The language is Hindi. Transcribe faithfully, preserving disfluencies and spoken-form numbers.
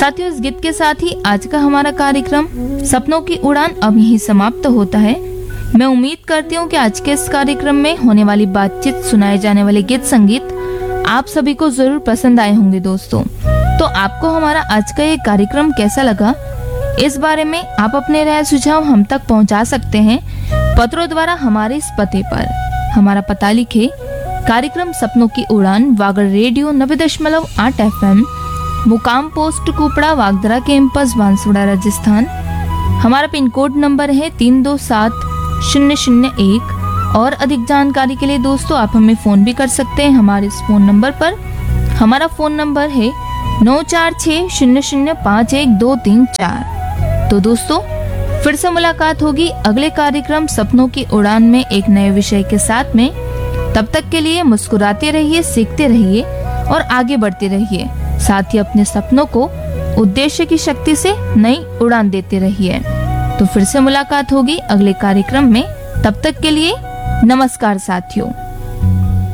साथियों, इस गीत के साथ ही आज का हमारा कार्यक्रम सपनों की उड़ान अब यहीं समाप्त होता है। मैं उम्मीद करती हूँ कि आज के इस कार्यक्रम में होने वाली बातचीत, सुनाए जाने वाले गीत संगीत आप सभी को जरूर पसंद आए होंगे दोस्तों। तो आपको हमारा आज का ये कार्यक्रम कैसा लगा, इस बारे में आप अपने राय सुझाव हम तक पहुंचा सकते हैं पत्रों द्वारा हमारे इस पते पर। हमारा पता लिखे, कार्यक्रम सपनों की उड़ान, वागड़ रेडियो नब्बे दशमलव आठ एफ एम, मुकाम पोस्ट कुपड़ा, वागदरा कैंपस, बांसवाड़ा, राजस्थान। हमारा पिन कोड नंबर है तीन दो सात शून्य शून्य एक। और अधिक जानकारी के लिए दोस्तों आप हमें फोन भी कर सकते हैं हमारे इस फोन नंबर पर। हमारा फोन नंबर है नौ चार छः शून्य शून्य पाँच एक दो तीन चार। तो दोस्तों, फिर से मुलाकात होगी अगले कार्यक्रम सपनों की उड़ान में एक नए विषय के साथ में। तब तक के लिए मुस्कुराते रहिए, सीखते रहिए और आगे बढ़ते रहिए। साथ ही अपने सपनों को उद्देश्य की शक्ति से नई उड़ान देते रहिए। तो फिर से मुलाकात होगी अगले कार्यक्रम में। तब तक के लिए नमस्कार साथियों।